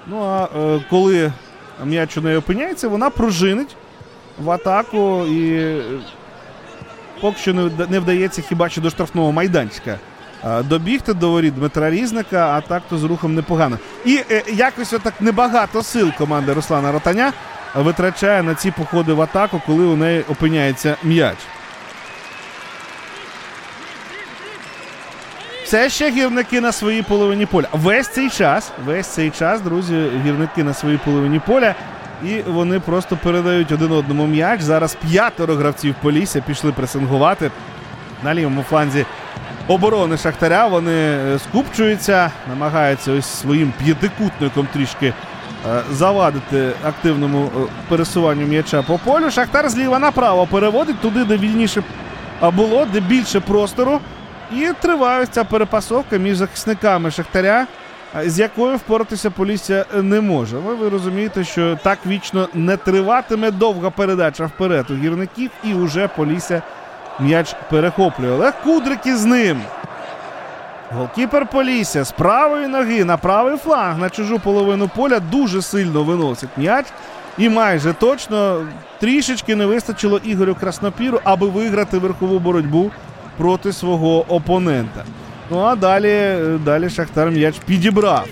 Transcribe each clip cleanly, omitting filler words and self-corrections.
Ну а коли м'яч у неї опиняється, вона пружинить в атаку і поки що не вдається хіба що до штрафного майданчика добігти до воріт Дмитра Різника, а так то з рухом непогано. І якось отак небагато сил команда Руслана Ротаня витрачає на ці походи в атаку, коли у неї опиняється м'яч. Все ще гірники на своїй половині поля. Весь цей час, друзі, гірники на своїй половині поля. І вони просто передають один одному м'яч. Зараз 5 гравців Полісся пішли пресингувати на лівому фланзі оборони Шахтаря. Вони скупчуються, намагаються ось своїм п'ятикутником трішки завадити активному пересуванню м'яча по полю. Шахтар зліва направо переводить туди, де вільніше було, де більше простору. І триває ця перепасовка між захисниками Шахтаря, з якою впоратися Полісся не може. Але ви розумієте, що так вічно не триватиме, довга передача вперед у гірників, і уже Полісся м'яч перехоплює. Олег Кудрик із ним. Голкіпер Полісся з правої ноги на правий фланг на чужу половину поля дуже сильно виносить м'яч. І майже точно трішечки не вистачило Ігорю Краснопіру, аби виграти верхову боротьбу проти свого опонента. Ну а далі Шахтар м'яч підібрав.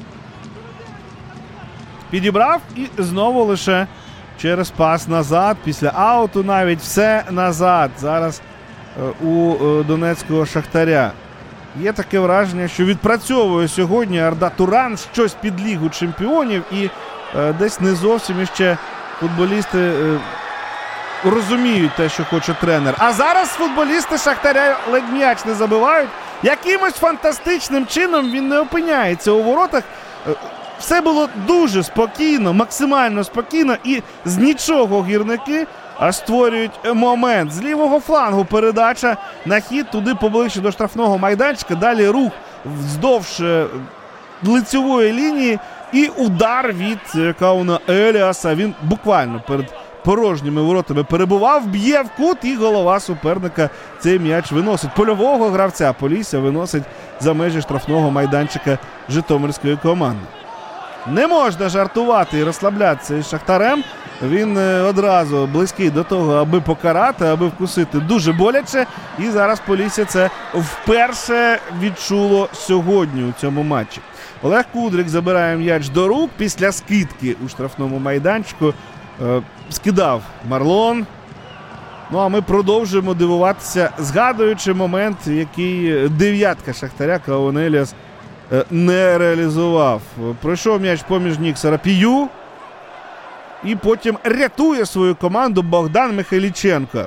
Підібрав і знову лише через пас назад, після ауту навіть все назад. Зараз у донецького Шахтаря. Є таке враження, що відпрацьовує сьогодні Арда Туран щось під Лігу чемпіонів і десь не зовсім іще футболісти розуміють те, що хоче тренер. А зараз футболісти Шахтаря ледь м'яч не забивають. Якимось фантастичним чином він не опиняється у воротах. Все було дуже спокійно, максимально спокійно, і з нічого гірники створюють момент. З лівого флангу передача на хід туди поближче до штрафного майданчика. Далі рух вздовж лицьової лінії і удар від Кауна Еліаса. Він буквально перед порожніми воротами перебував, б'є в кут, і голова суперника цей м'яч виносить. Польового гравця Полісся виносить за межі штрафного майданчика житомирської команди. Не можна жартувати і розслаблятися із Шахтарем. Він одразу близький до того, аби покарати, аби вкусити дуже боляче. І зараз Полісся це вперше відчуло сьогодні у цьому матчі. Олег Кудрик забирає м'яч до рук після скидки у штрафному майданчику. Скидав Марлон. Ну а ми продовжуємо дивуватися, згадуючи момент, який дев'ятка Шахтаря Каун Еліас не реалізував. Пройшов м'яч поміж ніг Сарапію. І потім рятує свою команду Богдан Михайліченко.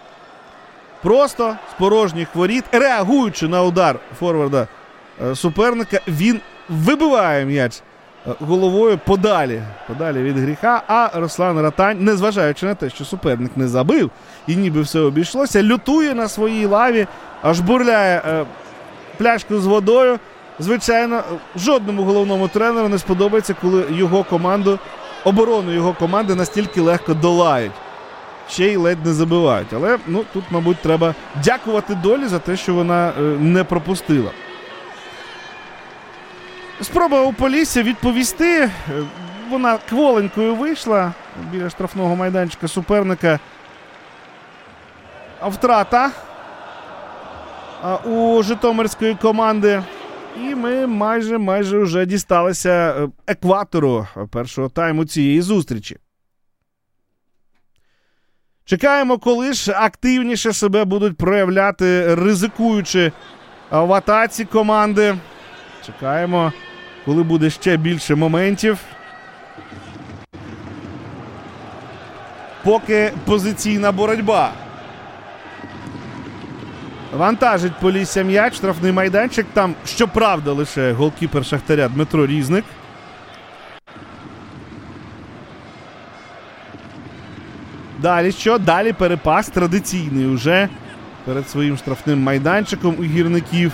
Просто з порожніх воріт, реагуючи на удар форварда суперника, він вибиває м'яч головою подалі від гріха, а Руслан Ротань, незважаючи на те, що суперник не забив і ніби все обійшлося, лютує на своїй лаві, аж бурляє пляшку з водою. Звичайно, жодному головному тренеру не сподобається, коли його команду, оборону його команди настільки легко долають. Ще й ледь не забивають. Але тут, мабуть, треба дякувати долі за те, що вона не пропустила. Спроба у Полісся відповісти. Вона кволенькою вийшла біля штрафного майданчика суперника. Втрата у житомирської команди. І ми майже вже дісталися екватору першого тайму цієї зустрічі. Чекаємо, коли ж активніше себе будуть проявляти, ризикуючи в атаці команди. Чекаємо, коли буде ще більше моментів. Поки позиційна боротьба. Вантажить Полісся м'яч, штрафний майданчик. Там, щоправда, лише голкіпер Шахтаря Дмитро Різник. Далі що? Далі перепас традиційний уже перед своїм штрафним майданчиком у гірників.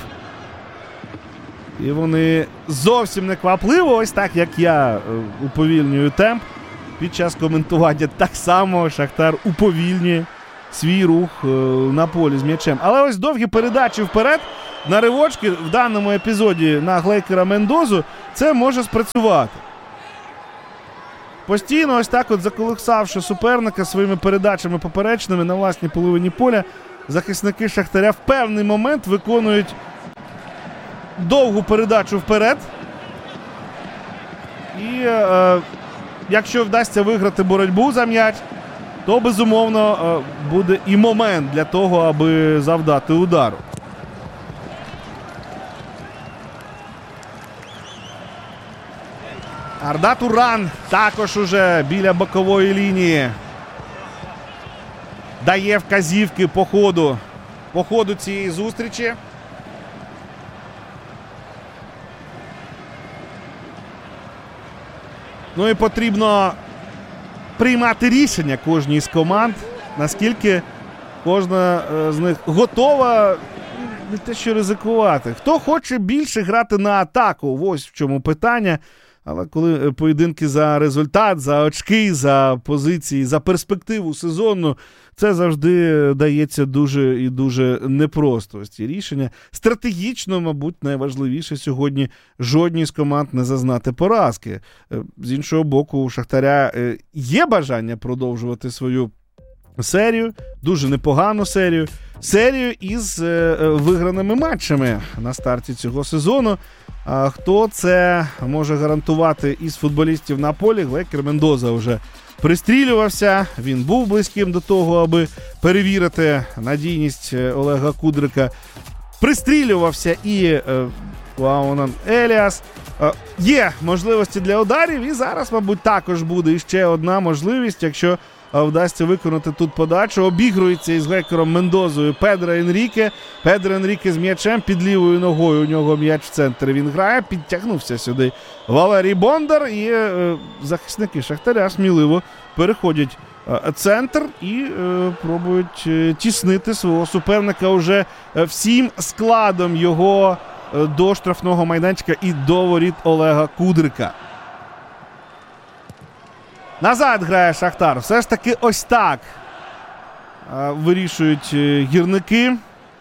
І вони зовсім не квапливо, ось так, як я уповільнюю темп. Під час коментування так само Шахтар уповільнює свій рух на полі з м'ячем. Але ось довгі передачі вперед на ривочки в даному епізоді на Глейкера Мендозу, це може спрацювати. Постійно ось так от заколихсавши суперника своїми передачами поперечними на власній половині поля, захисники Шахтаря в певний момент виконують довгу передачу вперед. І якщо вдасться виграти боротьбу за м'яч, то, безумовно, буде і момент для того, аби завдати удару. Арда Туран також уже біля бокової лінії дає вказівки по ходу цієї зустрічі. Ну і потрібно приймати рішення кожній з команд, наскільки кожна з них готова не те що ризикувати. Хто хоче більше грати на атаку, ось в чому питання. Але коли поєдинки за результат, за очки, за позиції, за перспективу сезону, це завжди дається дуже і дуже непросто. Ось ці рішення. Стратегічно, мабуть, найважливіше сьогодні жодній з команд не зазнати поразки. З іншого боку, у Шахтаря є бажання продовжувати свою серію, дуже непогану серію. Серію із виграними матчами на старті цього сезону. Хто це може гарантувати із футболістів на полі? Глекер Мендоза вже пристрілювався. Він був близьким до того, аби перевірити надійність Олега Кудрика. Пристрілювався і Лаунан Еліас. Є можливості для ударів, і зараз, мабуть, також буде іще одна можливість, якщо вдасться виконати тут подачу. Обігрується із Глекером Мендозою Педро Енріке. Педро Енріке з м'ячем під лівою ногою. У нього м'яч в центрі. Він грає. Підтягнувся сюди Валерій Бондар. І захисники Шахтаря сміливо переходять центр і пробують тіснити свого суперника уже всім складом його до штрафного майданчика і до воріт Олега Кудрика. Назад грає Шахтар. Все ж таки ось так вирішують гірники.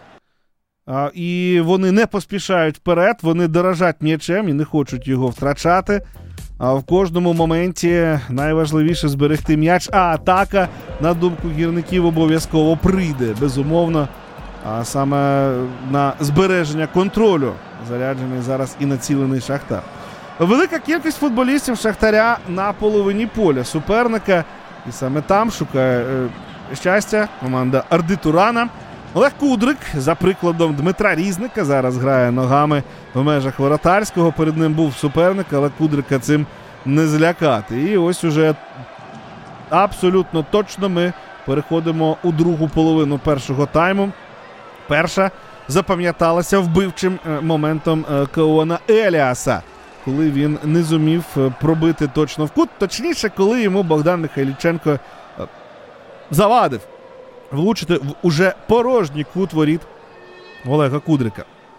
І вони не поспішають вперед, вони дорожать м'ячем і не хочуть його втрачати. В кожному моменті найважливіше зберегти м'яч, а атака, на думку гірників, обов'язково прийде, безумовно. Саме на збереження контролю заряджений зараз і націлений Шахтар. Велика кількість футболістів Шахтаря на половині поля суперника. І саме там шукає щастя команда Арди Турана. Олег Кудрик, за прикладом Дмитра Різника, зараз грає ногами в межах воротарського. Перед ним був суперник, але Кудрика цим не злякати. І ось уже абсолютно точно ми переходимо у другу половину першого тайму. Перша запам'яталася вбивчим моментом Кеона Еліаса, коли він не зумів пробити точно в кут. Точніше, коли йому Богдан Михайліченко завадив влучити в уже порожній кут воріт Олега Кудрика.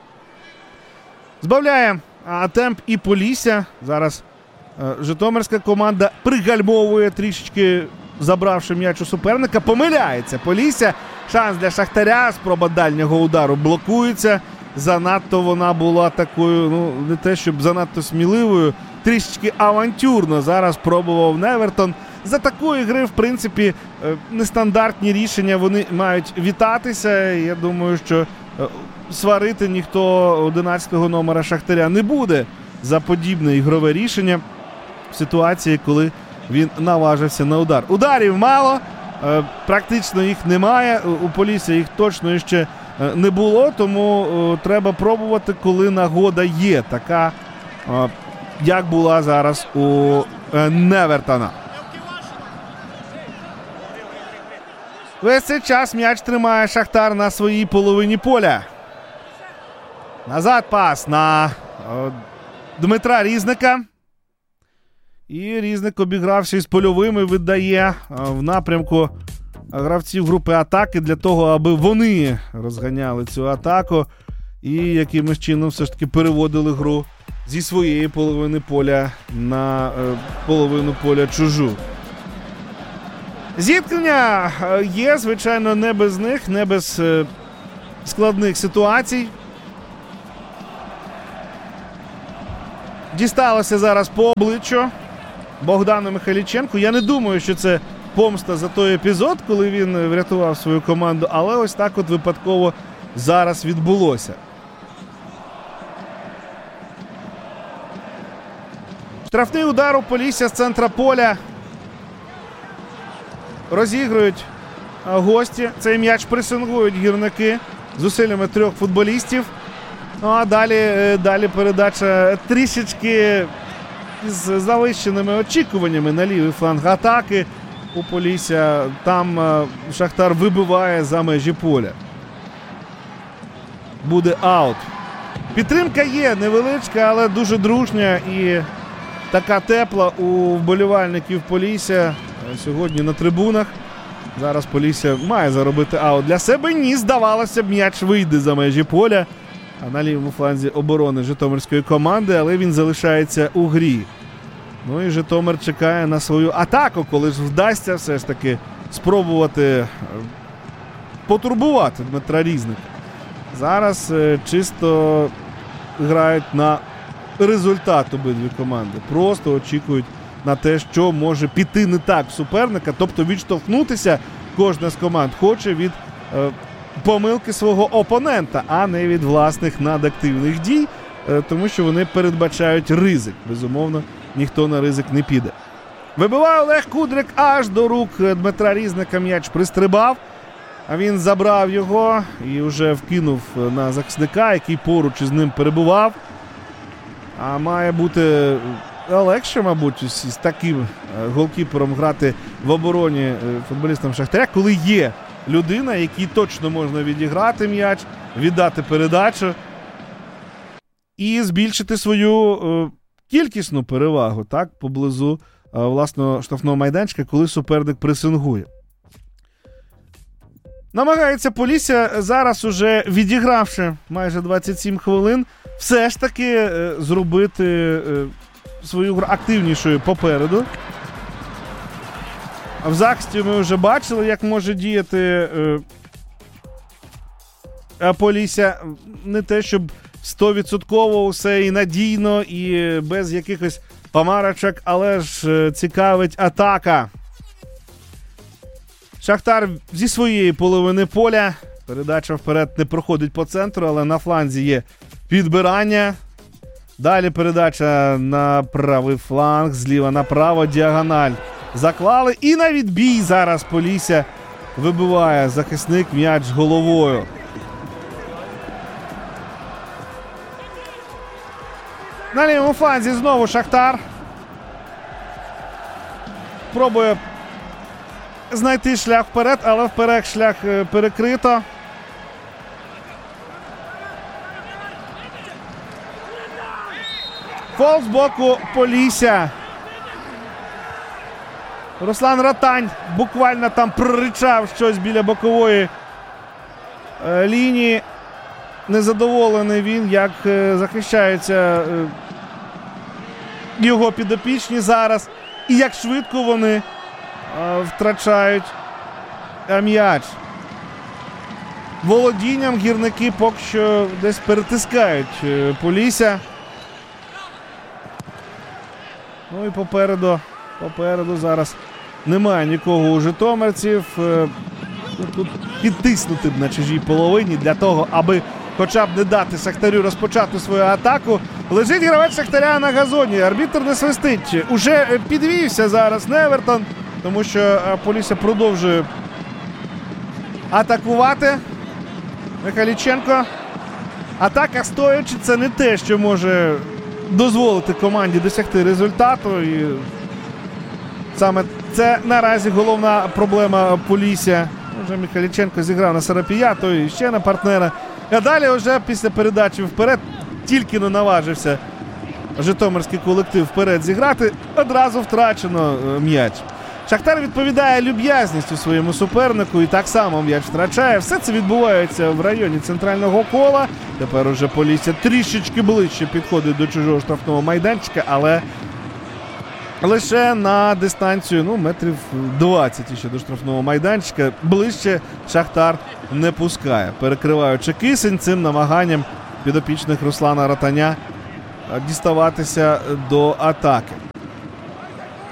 Збавляє темп і Полісся. Зараз житомирська команда пригальмовує трішечки, забравши м'яч у суперника. Помиляється Полісся. Шанс для Шахтаря. Спроба дальнього удару блокується. Занадто вона була такою, не те щоб занадто сміливою, трішечки авантюрно зараз пробував Невертон. За такої гри, в принципі, нестандартні рішення, вони мають вітатися. Я думаю, що сварити ніхто 11-го номера Шахтаря не буде за подібне ігрове рішення в ситуації, коли він наважився на удар. Ударів мало, практично їх немає, у Полісся їх точно ще не було, тому треба пробувати, коли нагода є, така, як була зараз у Невертона. Весь цей час м'яч тримає Шахтар на своїй половині поля. Назад пас на Дмитра Різника. І Різник обігрався із польовим і віддає в напрямку гравців групи атаки для того, аби вони розганяли цю атаку і якимось чином все ж таки переводили гру зі своєї половини поля на половину поля чужу. Зіткнення є, звичайно, не без них, не без складних ситуацій. Дісталося зараз по обличчю Богдану Михайліченку. Я не думаю, що це помста за той епізод, коли він врятував свою команду, але ось так от випадково зараз відбулося. Штрафний удар у Полісся з центра поля. Розігрують гості. Цей м'яч пресингують гірники зусиллями 3 футболістів. Ну а далі передача трішечки з завищеними очікуваннями на лівий фланг атаки у Полісся. Там Шахтар вибиває за межі поля. Буде аут. Підтримка є невеличка, але дуже дружня і така тепла у вболівальників Полісся сьогодні на трибунах. Зараз Полісся має заробити аут для себе. Ні, здавалося б, м'яч вийде за межі поля. А на лівому фланзі оборони житомирської команди, але він залишається у грі. Ну і Житомир чекає на свою атаку, коли ж вдасться все ж таки спробувати потурбувати Дмитра Різника. Зараз чисто грають на результат обидві команди. Просто очікують на те, що може піти не так в суперника, тобто відштовхнутися кожна з команд хоче від помилки свого опонента, а не від власних надактивних дій, тому що вони передбачають ризик. Безумовно, ніхто на ризик не піде. Вибиває Олег Кудрик аж до рук Дмитра Різника. М'яч пристрибав, а він забрав його і вже вкинув на захисника, який поруч із ним перебував. А має бути легше, мабуть, з таким голкіпером грати в обороні футболістам Шахтаря, коли є людина, якій точно можна відіграти м'яч, віддати передачу і збільшити свою кількісну перевагу, так, поблизу власного штрафного майданчика, коли суперник пресингує. Намагається Полісся зараз, уже відігравши майже 27 хвилин, все ж таки зробити свою гру активнішою попереду. В захисті ми вже бачили, як може діяти Полісся. Не те, щоб 100% усе і надійно, і без якихось помарочок, але ж цікавить атака. Шахтар зі своєї половини поля. Передача вперед не проходить по центру, але на фланзі є підбирання. Далі передача на правий фланг, зліва направо, діагональ. Заклали і на відбій зараз Полісся вибиває захисник м'яч головою. На лівому фланзі знову Шахтар. Пробує знайти шлях вперед, але вперед шлях перекрито. Фол з боку Полісся. Руслан Ротань буквально там проричав щось біля бокової лінії. Незадоволений він, як захищаються його підопічні зараз. І як швидко вони втрачають м'яч. Володінням гірники поки що десь перетискають Полісся. Ну і попереду зараз немає нікого у житомирців. Тут підтиснути б на чужій половині для того, аби хоча б не дати Шахтарю розпочати свою атаку. Лежить гравець Шахтаря на газоні. Арбітр не свистить. Уже підвівся зараз Невертон, тому що Полісся продовжує атакувати. Михайліченко. Атака стоячи – це не те, що може дозволити команді досягти результату. І саме це наразі головна проблема Полісся. Вже Михайліченко зіграв на Сарапія, той ще на партнера. А далі вже після передачі вперед тільки не наважився житомирський колектив вперед зіграти. Одразу втрачено м'яч. Шахтар відповідає люб'язністю своєму супернику і так само м'яч втрачає. Все це відбувається в районі центрального кола. Тепер уже Полісся трішечки ближче підходить до чужого штрафного майданчика, але лише на дистанцію, метрів 20 ще до штрафного майданчика. Ближче Шахтар не пускає, перекриваючи кисень цим намаганням підопічних Руслана Ротаня діставатися до атаки.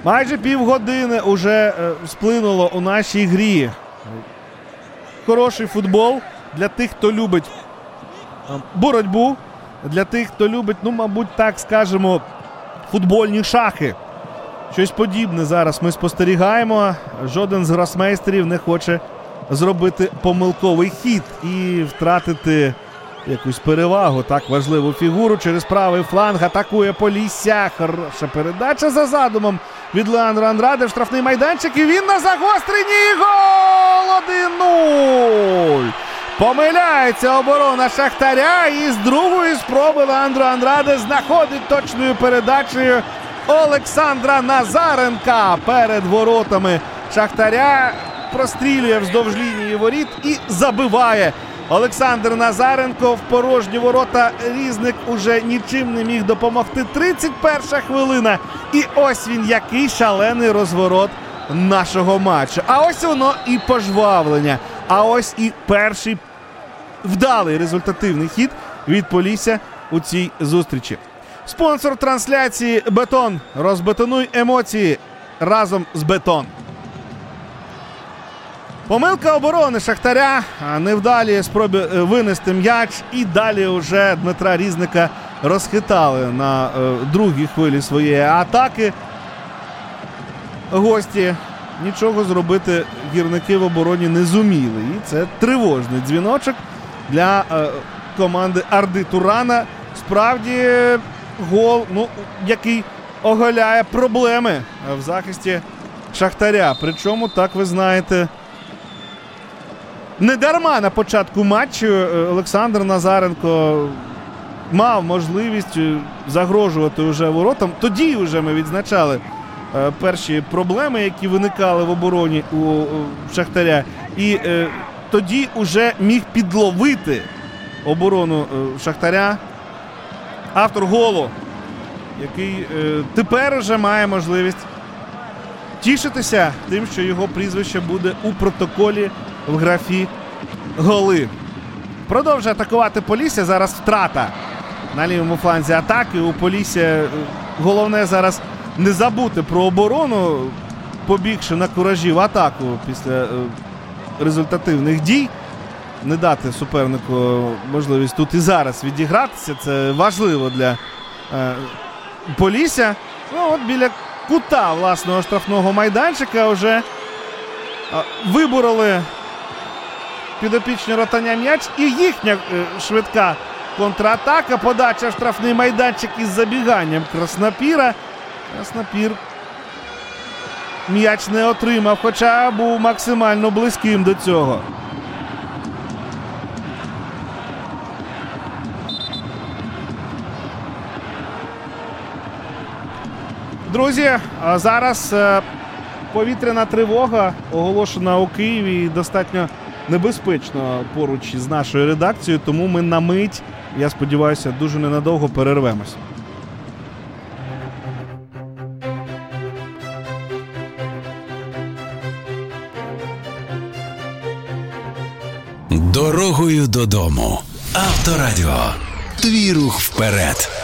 Майже півгодини уже сплинуло у нашій грі. Хороший футбол для тих, хто любить боротьбу, для тих, хто любить, мабуть, так скажемо, футбольні шахи. Щось подібне зараз ми спостерігаємо. Жоден з гросмейстерів не хоче зробити помилковий хід і втратити якусь перевагу. Так, важливу фігуру через правий фланг. Атакує Полісся. Хороша передача за задумом від Леандро Андраде в штрафний майданчик. І він на загостренні. Гол! 1-0! Помиляється оборона Шахтаря. І з другої спроби Леандро Андраде знаходить точною передачею Олександра Назаренка перед воротами Шахтаря. Прострілює вздовж лінії воріт і забиває. Олександр Назаренко в порожні ворота. Різник уже нічим не міг допомогти. 31-ша хвилина. І ось він, який шалений розворот нашого матчу. А ось воно і пожвавлення. А ось і перший вдалий результативний хід від Полісся у цій зустрічі. Спонсор трансляції «Бетон». Розбетонуй емоції разом з «Бетон». Помилка оборони Шахтаря, невдалі спроби винести м'яч, і далі вже Дмитра Різника розхитали на другій хвилі своєї атаки. Гості нічого зробити гірники в обороні не зуміли. І це тривожний дзвіночок для команди Арди Турана. Справді гол, який оголяє проблеми в захисті Шахтаря. Причому, так ви знаєте, не дарма на початку матчу Олександр Назаренко мав можливість загрожувати вже воротам. Тоді вже ми відзначали перші проблеми, які виникали в обороні у Шахтаря. І тоді вже міг підловити оборону Шахтаря автор голу, який тепер вже має можливість тішитися тим, що його прізвище буде у протоколі в графі голи. Продовжує атакувати Полісся. Зараз втрата на лівому фланзі атаки. У Полісся головне зараз не забути про оборону, побігши на куражі в атаку після результативних дій. Не дати супернику можливість тут і зараз відігратися. Це важливо для Полісся. От біля кута власного штрафного майданчика вже вибороли підопічні Ротаня м'яч. І їхня швидка контратака. Подача в штрафний майданчик із забіганням Краснопіра. Краснопір м'яч не отримав, хоча був максимально близьким до цього. Друзі, зараз повітряна тривога оголошена у Києві, достатньо небезпечно поруч із нашою редакцією, тому ми на мить, я сподіваюся, дуже ненадовго перервемось. Дорогою додому. Авторадіо. Твій рух вперед.